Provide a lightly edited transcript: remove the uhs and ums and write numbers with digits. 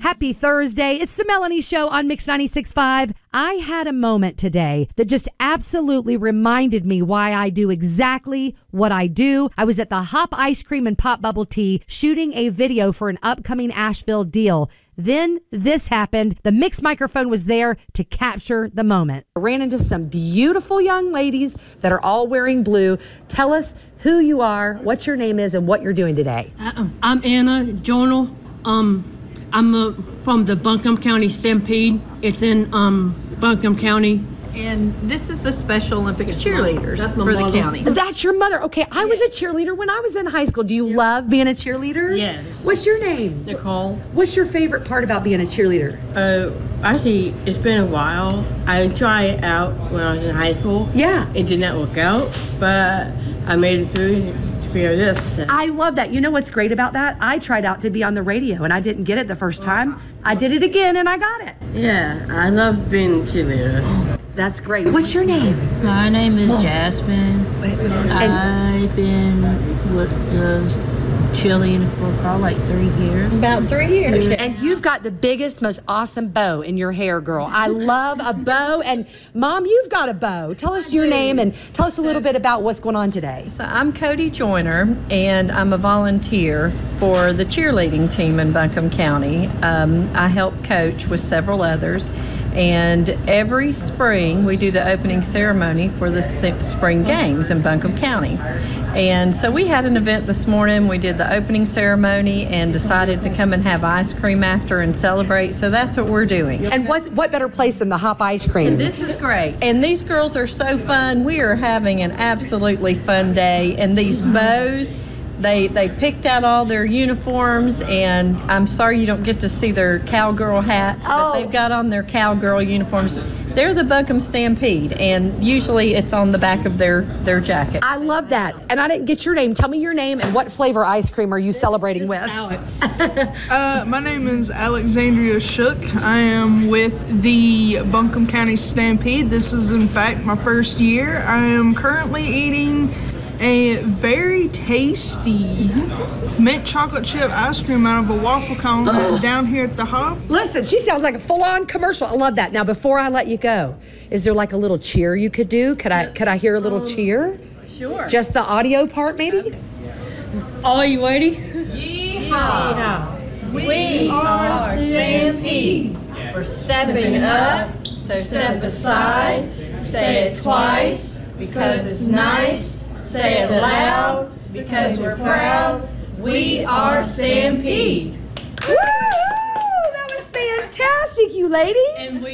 Happy Thursday. It's the Melanie Show on Mix 96.5. I had a moment today that just absolutely reminded me why I do exactly what I do. I was at the Hop Ice Cream and Pop Bubble Tea shooting a video for an upcoming Asheville deal. Then this happened. The mixed microphone was there to capture the moment. I ran into some beautiful young ladies that are all wearing blue. Tell us who you are, what your name is, and what you're doing today. I'm Anna Jonal. I'm from the Buncombe County Stampede. It's in Buncombe County. And this is the Special Olympics cheerleaders for the county. That's your mother. Okay, I was a cheerleader when I was in high school. Do you love being a cheerleader? Yes. What's your name? Nicole. What's your favorite part about being a cheerleader? Actually, it's been a while. I tried it out when I was in high school. Yeah. It did not work out, but I made it through to be on this. I love that. You know what's great about that? I tried out to be on the radio, and I didn't get it the first time. I did it again, and I got it. Yeah, I love being a cheerleader. That's great. What's your name? My name is Jasmine. I've been with the cheerleading for probably like 3 years. About 3 years. And you've got the biggest, most awesome bow in your hair, girl. I love a bow. And Mom, you've got a bow. Tell us your name and tell us a little bit about what's going on today. So I'm Cody Joyner, and I'm a volunteer for the cheerleading team in Buncombe County. I help coach with several others. And every spring, we do the opening ceremony for the spring games in Buncombe County. And so we had an event this morning. We did the opening ceremony and decided to come and have ice cream after and celebrate. So that's what we're doing. And what better place than the Hop Ice Cream? This is great. And these girls are so fun. We are having an absolutely fun day. And these bows, They picked out all their uniforms, and I'm sorry you don't get to see their cowgirl hats, but they've got on their cowgirl uniforms. They're the Buncombe Stampede, and usually it's on the back of their jacket. I love that. And I didn't get your name. Tell me your name and what flavor ice cream are you celebrating with? Alex. My name is Alexandria Shook. I am with the Buncombe County Stampede. This is, in fact, my first year. I am currently eating a very tasty mint chocolate chip ice cream out of a waffle cone down here at the Hop. Listen, she sounds like a full-on commercial. I love that. Now, before I let you go, is there like a little cheer you could do? Could I hear a little cheer? Sure. Just the audio part, maybe? Are you ready? Yeehaw! We are Stampede. We're stepping up, so step aside. Say it twice, because it's nice. Say it loud, because we're proud. We are Stampede. Woo! That was fantastic, you ladies.